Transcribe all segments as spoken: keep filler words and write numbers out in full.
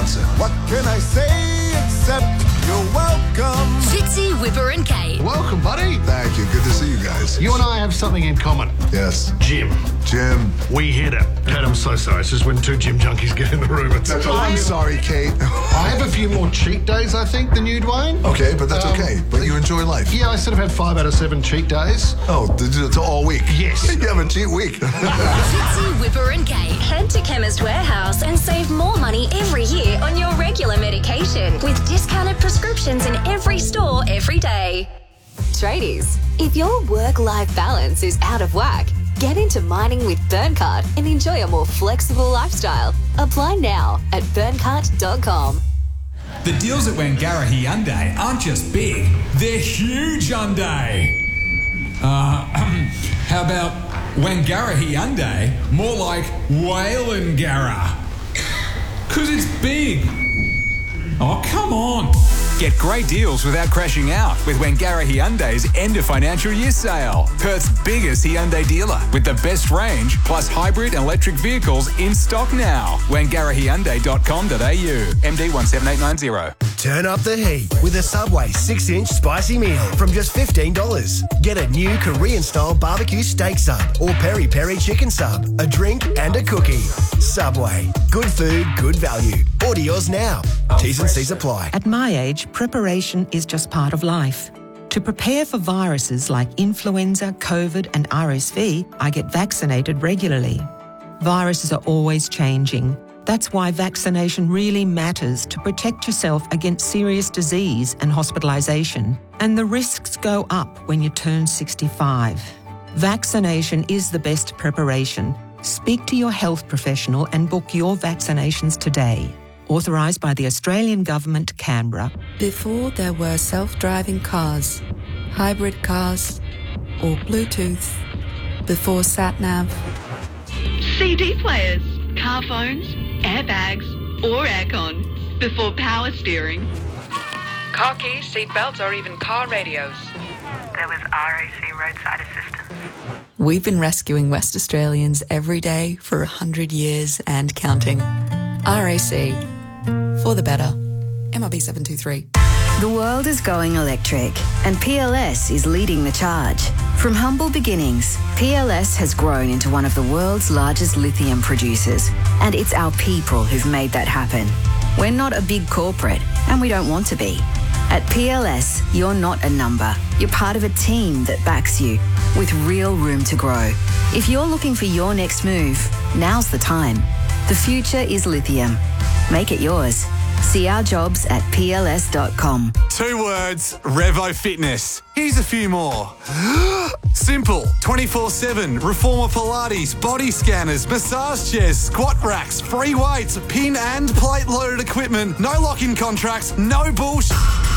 answer. What can I say except you're welcome? Fitzy, Whipper and Kate. Welcome, buddy. Thank you. Good to see you guys. You and I have something in common. Yes. Gym. Jim. We hit it. Kate, I'm so sorry. It's just when two gym junkies get in the room. It's That's all. I'm sorry, Kate. I have a few more cheat days, I think, than you, Dwayne. Okay, but that's Um, okay. But you enjoy life. Yeah, I sort of had five out of seven cheat days. Oh, it's all week. Yes. You have a cheat week. Fitzy, Whipper and Kate. Head to Chemist Warehouse and save more money every year on your regular medication with discounted prescriptions in every store every day. Tradies, if your work-life balance is out of whack, get into mining with Burncart and enjoy a more flexible lifestyle. Apply now at burncart dot com. The deals at Wangarahi Hyundai aren't just big, they're huge Hyundai. Uh, how about Wangarahi Hyundai, more like Whalengara? Because it's big. Oh, come on. Get great deals without crashing out with Wangarahi Hyundai's end of financial year sale. Perth's biggest Hyundai dealer with the best range plus hybrid and electric vehicles in stock now. wangarahi hyundai dot com dot a u. M D one seven eight nine zero. Turn up the heat with a Subway six inch spicy meal from just fifteen dollars. Get a new Korean-style barbecue steak sub or peri-peri chicken sub, a drink and a cookie. Subway. Good food, good value. Order yours now. T's and C's apply. At my age, preparation is just part of life. To prepare for viruses like influenza, COVID and R S V, I get vaccinated regularly. Viruses are always changing. That's why vaccination really matters to protect yourself against serious disease and hospitalisation. And the risks go up when you turn sixty-five. Vaccination is the best preparation. Speak to your health professional and book your vaccinations today. Authorised by the Australian Government, Canberra. Before there were self-driving cars, hybrid cars, or Bluetooth, before sat-nav. C D players, car phones, airbags, or aircon, before power steering. Car keys, seat belts, or even car radios. There was R A C roadside assistance. We've been rescuing West Australians every day for one hundred years and counting. R A C. For the better. M R B seven two three. The world is going electric, and P L S is leading the charge. From humble beginnings, P L S has grown into one of the world's largest lithium producers, and it's our people who've made that happen. We're not a big corporate, and we don't want to be. At P L S, you're not a number. You're part of a team that backs you, with real room to grow. If you're looking for your next move, now's the time. The future is lithium. Make it yours. See our jobs at P L S dot com. Two words, Revo Fitness. Here's a few more. Simple, twenty-four seven, Reformer Pilates, body scanners, massage chairs, squat racks, free weights, pin and plate loaded equipment, no lock-in contracts, no bullshit.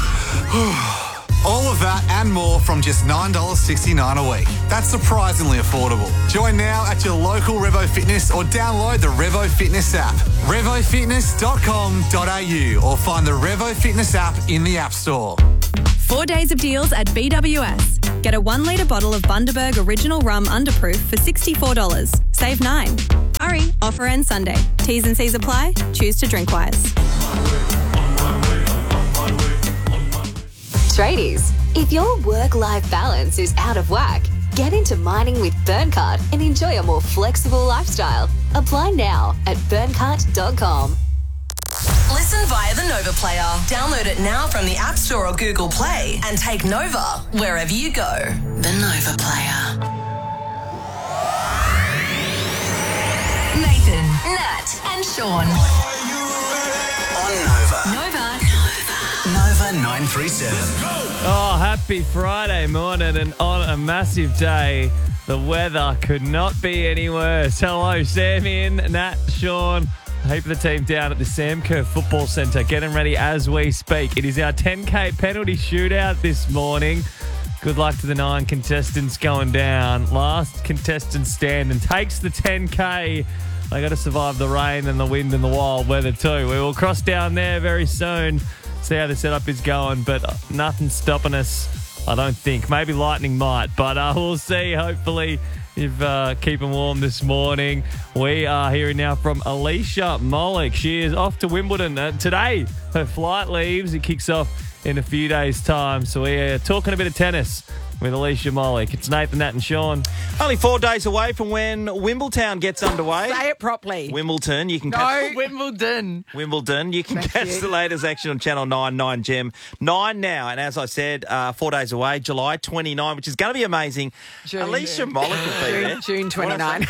All of that and more from just nine dollars sixty-nine a week. That's surprisingly affordable. Join now at your local Revo Fitness or download the Revo Fitness app. revo fitness dot com dot a u or find the Revo Fitness app in the App Store. Four days of deals at B W S. Get a one litre bottle of Bundaberg Original Rum Underproof for sixty-four dollars. Save nine. Hurry, offer ends Sunday. T's and C's apply. Choose to drink wise. Tradies, if your work-life balance is out of whack, get into mining with Burncart and enjoy a more flexible lifestyle. Apply now at burncart dot com. Listen via the Nova Player. Download it now from the App Store or Google Play and take Nova wherever you go. The Nova Player. Nathan, Nat and Sean. On Nova. Nova. Nova nine three seven. Oh, happy Friday morning and on a massive day. The weather could not be any worse. Hello, Sammy and Nat, Sean. A heap of the team down at the Sam Kerr Football Centre getting ready as we speak. It is our ten K penalty shootout this morning. Good luck to the nine contestants going down. Last contestant standing takes the ten K. They got to survive the rain and the wind and the wild weather too. We will cross down there very soon. See how the setup is going, but nothing's stopping us, I don't think. Maybe lightning might, but uh, we'll see. Hopefully You've uh, keeping warm this morning. We are hearing now from Alicia Molik. She is off to Wimbledon uh, today. Her flight leaves. It kicks off in a few days' time. So we are talking a bit of tennis with Alicia Molik. It's Nathan, Nat and Sean. Only four days away from when Wimbledon gets underway. Say it properly. Wimbledon. You can No, catch Wimbledon. Wimbledon. You can Thank catch you. the latest action on Channel nine, nine Gem. Nine now. And as I said, uh, four days away, July twenty-ninth, which is going to be amazing. June, Alicia yeah. Molik will be June, there. June twenty-ninth.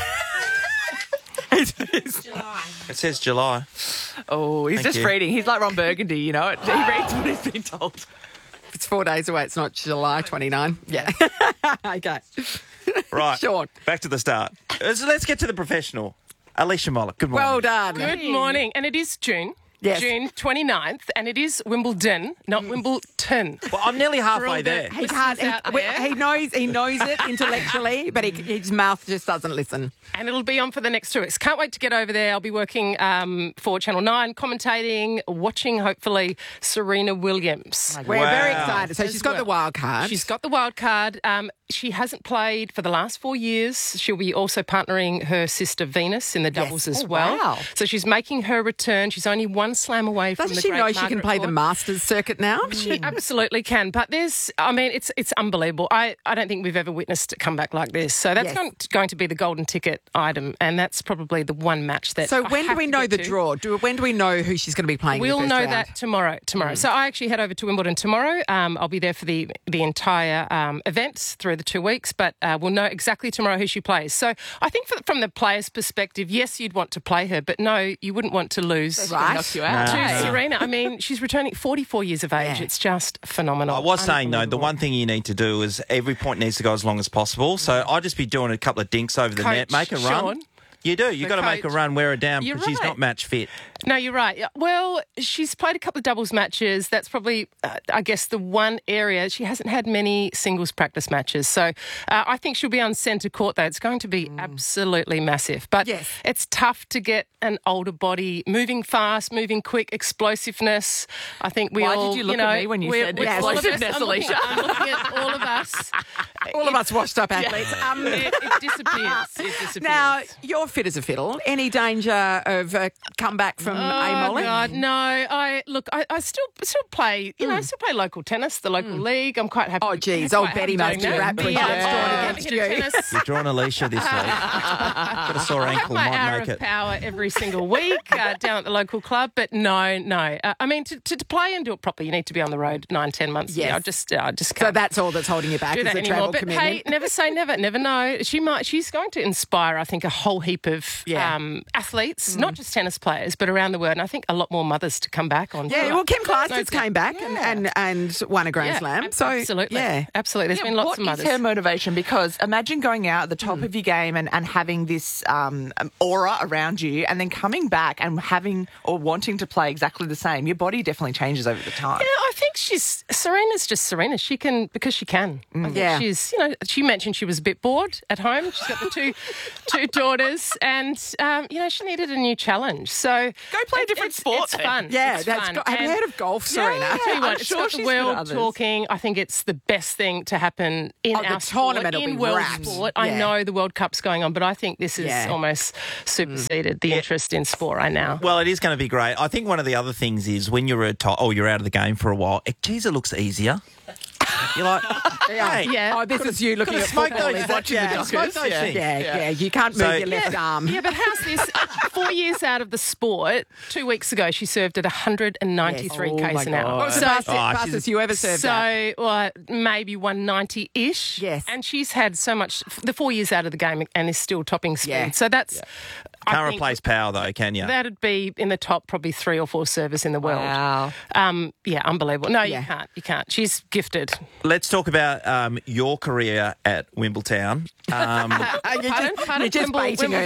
It says July. Oh, he's Thank just you. reading. He's like Ron Burgundy, you know. He reads what he's been told. It's four days away. It's not July twenty-ninth. Yeah. Okay. Right. Sean. Back to the start. So let's get to the professional. Alicia Molik, good morning. Well done. Good morning. And it is June. Yes. June twenty-ninth, and it is Wimbledon, not Wimbledon. Well, I'm nearly For all halfway the there. He can't. He, out we- there. he knows. He knows it intellectually, but he, his mouth just doesn't listen. And it'll be on for the next two weeks. Can't wait to get over there. I'll be working um, for Channel nine, commentating, watching, hopefully, Serena Williams. We're very excited. So she's got the wild card. She's got the wild card. Um, she hasn't played for the last four years. She'll be also partnering her sister Venus in the doubles as Oh, well. wow. So she's making her return. She's only one slam away from Doesn't the she great know she can Margaret play the Court. Masters circuit now? She absolutely can. But there's, I mean, it's it's unbelievable. I, I don't think we've ever witnessed a comeback like this. So that's Yes. going, to, going to be the golden ticket item, and that's probably the one match that. So I when do have we to know get the to. draw? Do, when do we know who she's going to be playing? in We'll the first know round? that tomorrow. Tomorrow. So I actually head over to Wimbledon tomorrow. Um, I'll be there for the the entire um, event through the two weeks, but uh, we'll know exactly tomorrow who she plays. So I think for, from the player's perspective, yes, you'd want to play her, but no, you wouldn't want to lose. Right. Knock you out. To No. Serena. I mean, she's returning forty-four years of age. Yeah. It's just phenomenal. I was saying, though, the one thing you need to do is every point needs to go as long as possible. So I'd just be doing a couple of dinks over the Coach net, make a run. Sean, You do. You've the got to make a coach. run, wear her down, You're because she's right. not match fit. No, you're right. Yeah, well, she's played a couple of doubles matches. That's probably, uh, I guess, the one area. She hasn't had many singles practice matches. So uh, I think she'll be on centre court, though. It's going to be absolutely massive. But Yes. it's tough to get an older body moving fast, moving quick, explosiveness. I think we Why all, did you look know, at me when you we're- said we're- all of us- explosiveness, I'm looking- Alicia? I'm looking at all of us. All of us washed up athletes. Um, It, it disappears. It disappears. now, you're fit as a fiddle. Any danger of a comeback from Oh, A. Molik? God, no. I look. I, I still still play. You know, I still play local tennis, the local league. I'm quite happy. Oh, geez, old Betty must be wrapped when she gets drawn against you. You're drawing Alicia this week. Got a sore I have ankle, my might hour make of it. power every single week uh, down at the local club, but no, no. Uh, I mean, to, to, to play and do it properly, you need to be on the road nine, ten months. Yes. Yeah, I just, uh, I just So can't. that's all that's holding you back do is that the anymore. travel But commitment. hey, never say never. Never know. She might. She's going to inspire, I think, a whole heap of Yeah. um, athletes, not just tennis players, but around the world. And I think a lot more mothers to come back on. Yeah, well, Kim Clijsters No, came back and, and, and won a Grand Yeah, Slam. ab- So absolutely. yeah, absolutely. There's Yeah, been lots what of mothers. is her motivation? Because imagine going out at the top of your game and, and having this um, um, aura around you and then coming back and having or wanting to play exactly the same. Your body definitely changes over the time. Yeah, I think she's Serena's just Serena. She can because she can. I think Yeah. she's you know she mentioned she was a bit bored at home. She's got the two two daughters, and um, you know she needed a new challenge. So Go play a it- different it's, sport It's then. fun. Yeah, it's that's fun. got- have you And- heard of golf, Serena? Yeah, I tell you what, I'm it's sure got the she's good at world others. talking. I think it's the best thing to happen in Oh, the our sport, tournament will in be world wrapped. sport. I Yeah. know the World Cup's going on, but I think this has Yeah. almost superseded the interest in sport right now. Well, it is going to be great. I think one of the other things is when you're a to- oh, you're out of the game for a while, it, geez, it looks easier. You're like, hey, Yeah. Oh, this is you looking at smoke football. those- is watching yeah, the smoke Dockers. those yeah. things. Yeah, yeah, You can't move So- your left arm. Yeah, but how's this? Four years out of the sport, two weeks ago she served at one hundred ninety-three Yes. Oh, k's my an God. hour. What was the So- fastest, Oh, she's- fastest you ever served so, at? well, maybe one ninety-ish. Yes. And she's had so much, the four years out of the game and is still topping speed. Yeah. So that's... I can't think replace power though, can you? That'd be in the top probably three or four servers in the world. Wow. Um, yeah, unbelievable. No, Yeah. you can't. You can't. She's gifted. Let's talk about um, your career at Wimbledon. Um, You're Pardon? just, Pardon? you're just Wimble- baiting her Wimble-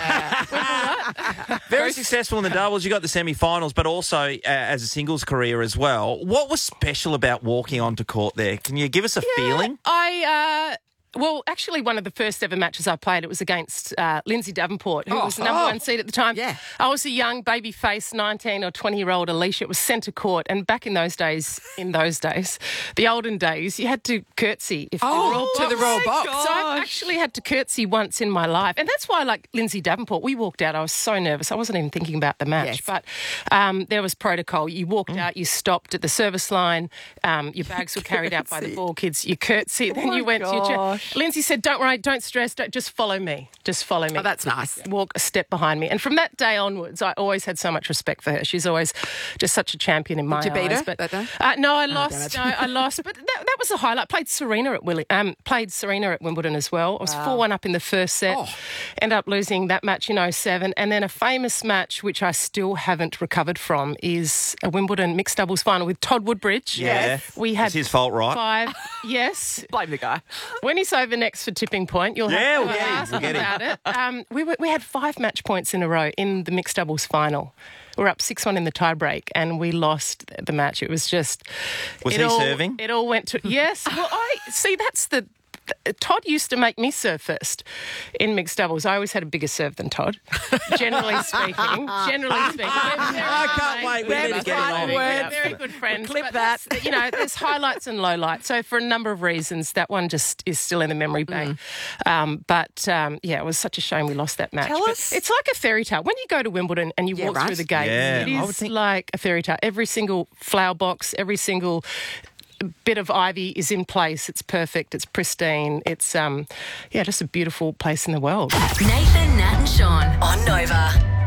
now. very successful in the doubles. You got the semi-finals, but also uh, as a singles career as well. What was special about walking onto court there? Can you give us a feeling? I, uh, Well, actually, one of the first ever matches I played, it was against uh, Lindsay Davenport, who Oh, was the number oh. one seed at the time. Yeah. I was a young baby face, nineteen or twenty-year-old Alicia. It was centre court. And back in those days, in those days, the olden days, you had to curtsy if Oh, the royal to the royal box. So I've actually had to curtsy once in my life. And that's why, like Lindsay Davenport, we walked out. I was so nervous. I wasn't even thinking about the match. Yes. But um, there was protocol. You walked Mm. out, you stopped at the service line, um, your bags were carried out by the Curtsy. ball kids. You curtsy, then Oh my you went to your chair. gosh. Lindsay said, don't worry, don't stress, don't, just follow me. Just follow me. Oh, that's nice. Walk a step behind me. And from that day onwards, I always had so much respect for her. She's always just such a champion in my Did you beat eyes. her But, that day? Uh, no, I damn lost. it. no, I lost. But that, that was a highlight. Played Serena at Willi- um, played Serena at Wimbledon as well. I was Wow. four one up in the first set. Oh. Ended up losing that match in oh seven. And then a famous match, which I still haven't recovered from, is a Wimbledon mixed doubles final with Todd Woodbridge. Yeah. We had It's his fault, right? Five. Yes. Blame the guy. When he's over next for tipping point, you'll Yeah, have we'll to get him, ask we'll get him. about it. Um, we, were, we had five match points in a row in the mixed doubles final. We were up six one in the tie break and we lost the match. It was just... Was it he all, serving? It all went to... Yes. Well, I... See, that's the... Todd used to make me serve first in mixed doubles. I always had a bigger serve than Todd, generally speaking. Generally speaking. I can't wait. We need to get him on. We're very good friends. Clip but that. that's- You know, there's highlights and lowlights. So for a number of reasons, that one just is still in the memory bank. Um, but um, yeah, it was such a shame we lost that match. Tell But us- it's like a fairy tale. When you go to Wimbledon and you Yeah, walk right. through the gates, Yeah, it I would is think- like a fairy tale. Every single flower box, every single bit of ivy is in place. It's perfect. It's pristine. It's um, yeah, just a beautiful place in the world. Nathan, Nat, and Sean on Nova.